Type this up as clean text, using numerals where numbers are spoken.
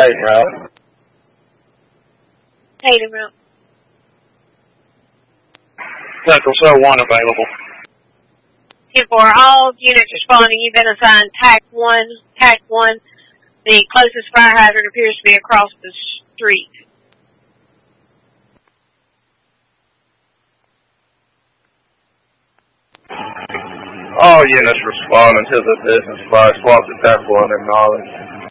Hayden Route. Hayden Route. Central Cell 1 available. 10-4, all units responding. You've been assigned TAC 1. TAC 1. The closest fire hydrant appears to be across the street. All units responding to the business fire swap to TAC 1 acknowledged.